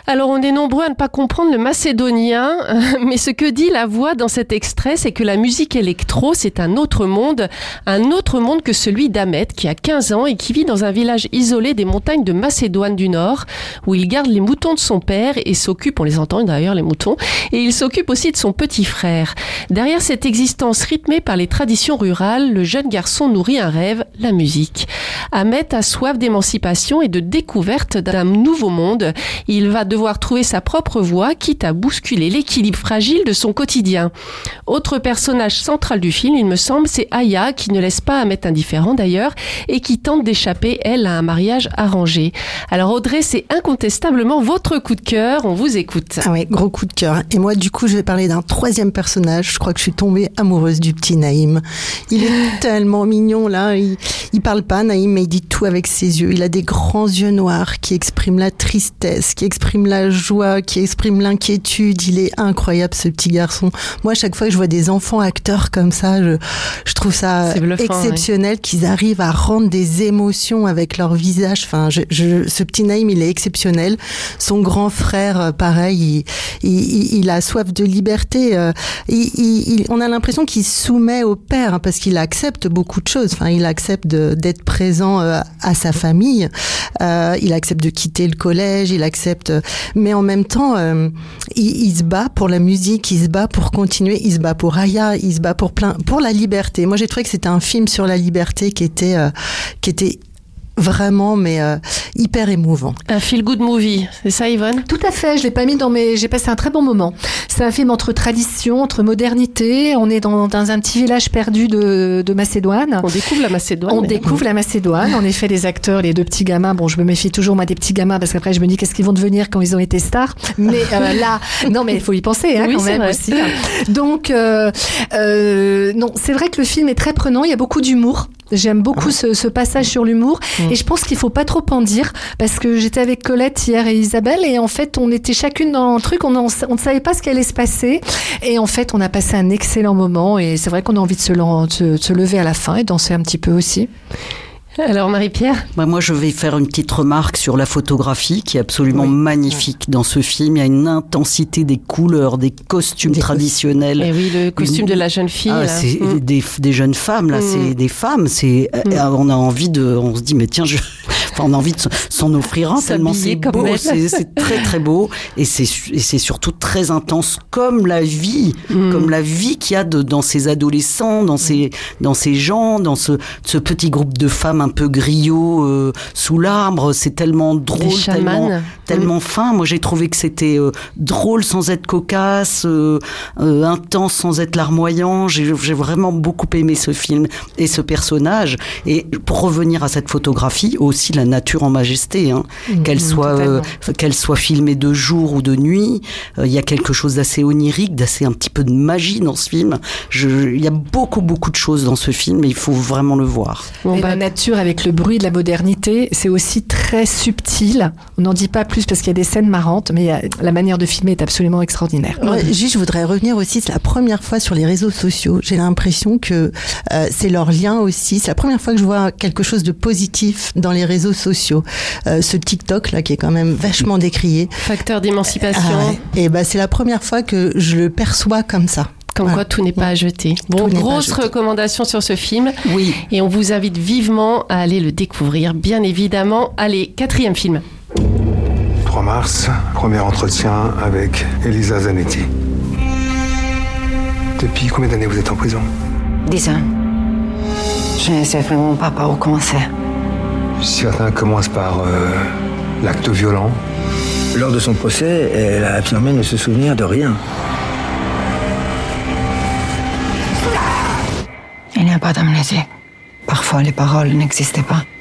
Alors, on est nombreux à ne pas comprendre le macédonien, mais ce que dit la voix dans cet extrait, c'est que la musique électro, c'est un autre monde que celui d'Ahmed, qui a 15 ans et qui vit dans un village isolé des montagnes de Macédoine du Nord, où il garde les moutons de son père et s'occupe, on les entend d'ailleurs les moutons, et il s'occupe aussi de son petit frère. Derrière cette existence rythmée par les traditions rurales, le jeune garçon nourrit un rêve, la musique. Ahmed a soif d'émancipation et de découverte d'un nouveau monde. Il va devoir trouver sa propre voie, quitte à bousculer l'équilibre fragile de son quotidien. Autre personnage central du film, il me semble, c'est Aya, qui ne laisse pas Ahmed indifférent d'ailleurs, et qui tente d'échapper, elle, à un mariage arrangé. Alors Audrey, c'est incontestablement votre coup de cœur, on vous écoute. Ah oui, gros coup de cœur. Et moi, du coup, je vais parler d'un troisième personnage. Je crois que je suis tombée amoureuse du petit Naïm. Il est tellement mignon, là. Il parle pas, Naïm, mais il dit tout avec ses yeux. Il a des grands yeux noirs qui expriment la tristesse, qui expriment la joie, qui expriment l'inquiétude. Il est incroyable, ce petit garçon. Moi, à chaque fois que je vois des enfants acteurs comme ça, je trouve ça bluffant, exceptionnel, ouais, qu'ils arrivent à rendre des émotions avec leur visage. Enfin, ce petit Naïm, il est exceptionnel. Son grand frère, pareil, il a soif de liberté. On a l'impression qu'il se soumet au père, hein, parce qu'il accepte beaucoup de choses. Enfin, il accepte d'être présent à sa famille. Il accepte de quitter le collège. Il accepte, mais en même temps, il se bat pour la musique. Il se bat pour continuer. Il se bat pour Aya. Il se bat pour la liberté. Moi, j'ai trouvé que c'était un film sur la liberté qui était vraiment, mais hyper émouvant. Un feel-good movie, c'est ça, Yvonne ? Tout à fait, je l'ai pas mis j'ai passé un très bon moment. C'est un film entre tradition, entre modernité. On est dans un petit village perdu de Macédoine. On découvre la Macédoine. Découvre la Macédoine. En effet, les acteurs, les deux petits gamins, bon, je me méfie toujours, moi, des petits gamins, parce qu'après, je me dis qu'est-ce qu'ils vont devenir quand ils ont été stars. Mais là, non, mais il faut y penser, hein, oui, quand même aussi. Donc, non, c'est vrai que le film est très prenant. Il y a beaucoup d'humour. J'aime beaucoup ce passage sur l'humour. Et je pense qu'il faut pas trop en dire, parce que j'étais avec Colette hier et Isabelle, et en fait, on était chacune dans un truc, on ne savait pas ce qui allait se passer. Et en fait, on a passé un excellent moment, et c'est vrai qu'on a envie de se lever à la fin et danser un petit peu aussi. Alors Marie-Pierre ? Moi, je vais faire une petite remarque sur la photographie qui est absolument magnifique dans ce film. Il y a une intensité des couleurs, des costumes traditionnels. Et oui, le costume de la jeune fille. C'est des jeunes femmes, là, c'est des femmes. On a envie on se dit, mais tiens, on a envie de s'en offrir un, tellement c'est beau, c'est très très beau, et c'est surtout très intense, comme la vie qu'il y a dans ces adolescents, dans ces gens, dans ce petit groupe de femmes un peu griots sous l'arbre. C'est tellement drôle, tellement fin. Moi, j'ai trouvé que c'était drôle sans être cocasse, intense sans être larmoyant. J'ai vraiment beaucoup aimé ce film et ce personnage. Et pour revenir à cette photographie, aussi la nature en majesté, hein, qu'elle soit filmée de jour ou de nuit, il y a quelque chose d'assez onirique, d'assez un petit peu de magie dans ce film. Il y a beaucoup de choses dans ce film, et il faut vraiment le voir. La nature avec le bruit de la modernité, c'est aussi très subtil. On n'en dit pas plus parce qu'il y a des scènes marrantes, mais la manière de filmer est absolument extraordinaire. Je voudrais revenir aussi, c'est la première fois sur les réseaux sociaux. J'ai l'impression que c'est leur lien aussi. C'est la première fois que je vois quelque chose de positif dans les réseaux sociaux. Ce TikTok là qui est quand même vachement décrié. Facteur d'émancipation. Et c'est la première fois que je le perçois comme ça. Comme quoi, tout n'est pas à jeter. Bon, grosse recommandation sur ce film. Oui. Et on vous invite vivement à aller le découvrir, bien évidemment. Allez, 4e film. 3 mars, premier entretien avec Elisa Zanetti. Depuis combien d'années vous êtes en prison ? 10 ans. Je ne sais vraiment pas par où commencer. Certains commencent par l'acte violent. Lors de son procès, elle a affirmé ne se souvenir de rien. Il n'y a pas d'amnésie. Parfois, les paroles n'existaient pas.